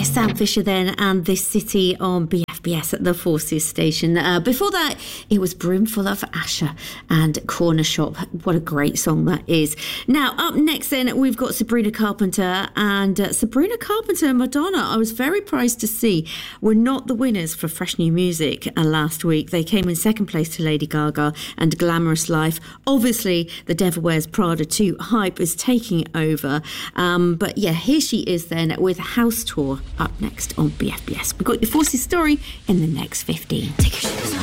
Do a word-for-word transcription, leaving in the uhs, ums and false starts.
Sam Fisher then, and This City on B F B S at the Forces station. Uh, before that, it was Brimful of Asher and Corner Shop. What a great song that is. Now, up next then, we've got Sabrina Carpenter, and uh, Sabrina Carpenter and Madonna, I was very surprised to see, were not the winners for Fresh New Music uh, last week. They came in second place to Lady Gaga and Glamorous Life. Obviously, The Devil Wears Prada two hype is taking over. Um, but yeah, here she is then with House Tour up next on B F B S. We've got your Forces story in the next fifteen. Take your shoes off.